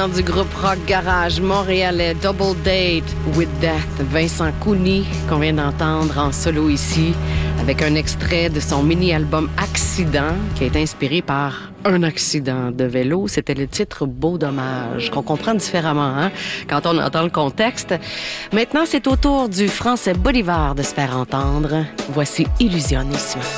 chanteur du groupe rock garage montréalais Double Date with Death, Vincent Cooney, qu'on vient d'entendre en solo ici, avec un extrait de son mini-album Accident, qui est inspiré par un accident de vélo. C'était le titre Beau dommage, qu'on comprend différemment quand on entend le contexte. Maintenant, c'est au tour du Français Bolivar de se faire entendre. Voici Illusionnisme.